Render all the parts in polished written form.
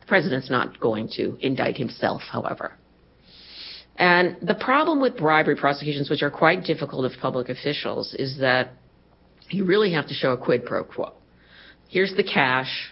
The president's not going to indict himself, however. And the problem with bribery prosecutions, which are quite difficult of public officials, is that you really have to show a quid pro quo. Here's the cash.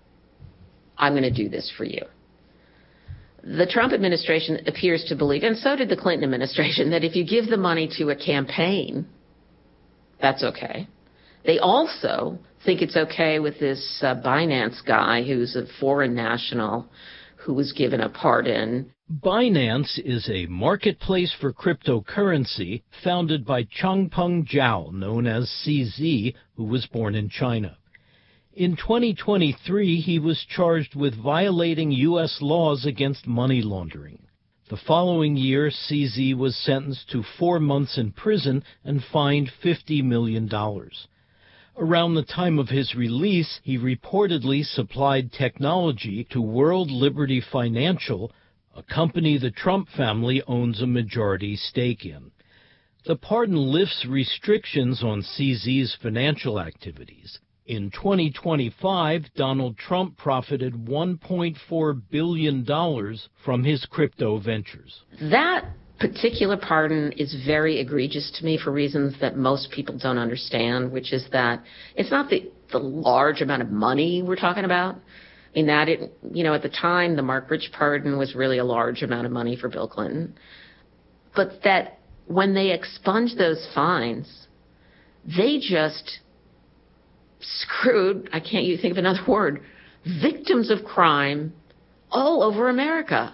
I'm going to do this for you. The Trump administration appears to believe, and so did the Clinton administration, that if you give the money to a campaign, that's okay. They also think it's okay with this Binance guy who's a foreign national who was given a pardon. Binance is a marketplace for cryptocurrency founded by Changpeng Zhao, known as CZ, who was born in China. In 2023, he was charged with violating U.S. laws against money laundering. The following year, CZ was sentenced to 4 months in prison and fined $50 million. Around the time of his release, he reportedly supplied technology to World Liberty Financial, a company the Trump family owns a majority stake in. The pardon lifts restrictions on CZ's financial activities. In 2025, Donald Trump profited $1.4 billion from his crypto ventures. That particular pardon is very egregious to me for reasons that most people don't understand, which is that it's not the large amount of money we're talking about. I mean, at the time, the Mark Rich pardon was really a large amount of money for Bill Clinton. But that when they expunged those fines, they just screwed, I can't even think of another word, victims of crime all over America.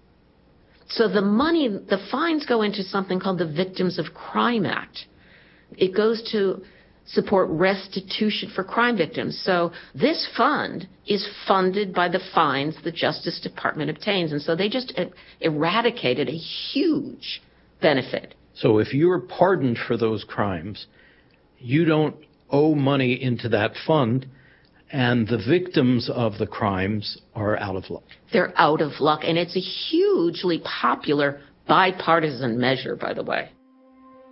So the fines go into something called the Victims of Crime Act. It goes to support restitution for crime victims. So this fund is funded by the fines the Justice Department obtains. And so they just eradicated a huge benefit. So if you're pardoned for those crimes, you don't owe money into that fund, and the victims of the crimes are out of luck. They're out of luck, and it's a hugely popular bipartisan measure, by the way.